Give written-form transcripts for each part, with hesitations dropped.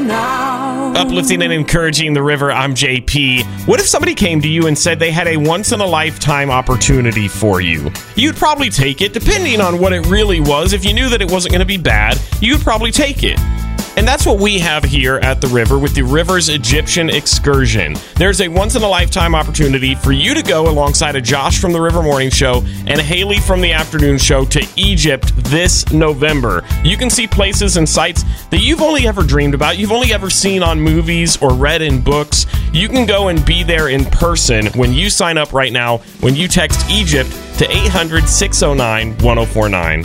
now. Uplifting and encouraging the river, I'm JP. What if somebody came to you and said they had a once-in-a-lifetime opportunity for you? You'd probably take it, depending on what it really was. If you knew that it wasn't going to be bad, you'd probably take it. And that's what we have here at the river with the River's Egyptian Excursion. There's a once-in-a-lifetime opportunity for you to go alongside of Josh from the River Morning Show and Haley from the Afternoon Show to Egypt this November. You can see places and sites that you've only ever dreamed about, you've only ever seen on movies or read in books. You can go and be there in person when you sign up right now when you text Egypt to 800-609-1049.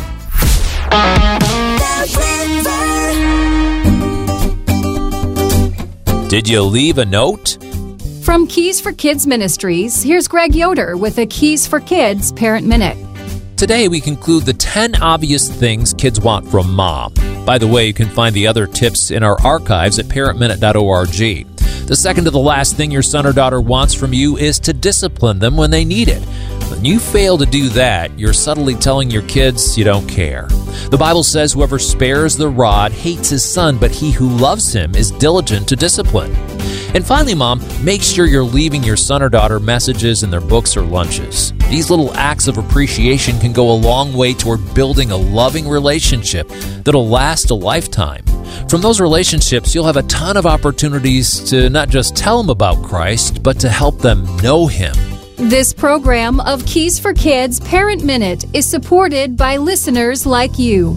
Did you leave a note? From Keys for Kids Ministries, here's Greg Yoder with a Keys for Kids Parent Minute. Today we conclude the 10 obvious things kids want from mom. By the way, you can find the other tips in our archives at parentminute.org. The second to the last thing your son or daughter wants from you is to discipline them when they need it. When you fail to do that, you're subtly telling your kids you don't care. The Bible says whoever spares the rod hates his son, but he who loves him is diligent to discipline. And finally, Mom, make sure you're leaving your son or daughter messages in their books or lunches. These little acts of appreciation can go a long way toward building a loving relationship that'll last a lifetime. From those relationships, you'll have a ton of opportunities to not just tell them about Christ, but to help them know Him. This program of Keys for Kids Parent Minute is supported by listeners like you.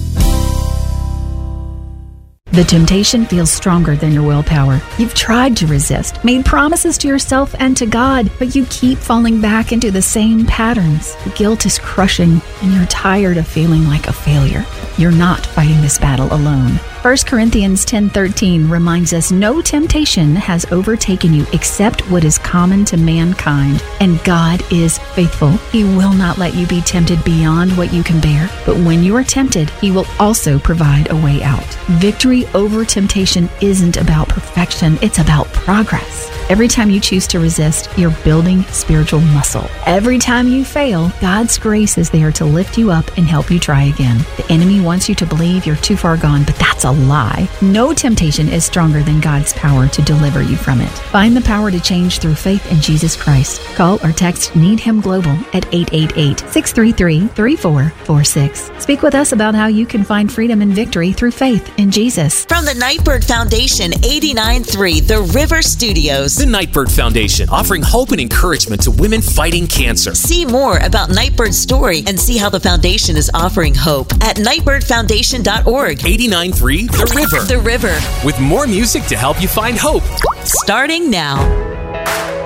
The temptation feels stronger than your willpower. You've tried to resist, made promises to yourself and to God, but you keep falling back into the same patterns. The guilt is crushing, and you're tired of feeling like a failure. You're not fighting this battle alone. 1 Corinthians 10:13 reminds us no temptation has overtaken you except what is common to mankind, and God is faithful. He will not let you be tempted beyond what you can bear, but when you are tempted, He will also provide a way out. Victory over temptation isn't about perfection, it's about progress. Every time you choose to resist, you're building spiritual muscle. Every time you fail, God's grace is there to lift you up and help you try again. The enemy wants you to believe you're too far gone, but that's a lie. No temptation is stronger than God's power to deliver you from it. Find the power to change through faith in Jesus Christ. Call or text Need Him Global at 888-633-3446. Speak with us about how you can find freedom and victory through faith in Jesus. From the Nightbird Foundation, 89.3 The River Studios. The Nightbird Foundation, offering hope and encouragement to women fighting cancer. See more about Nightbird's story and see how the foundation is offering hope at nightbirdfoundation.org. 89.3 The River. The River. With more music to help you find hope. Starting now.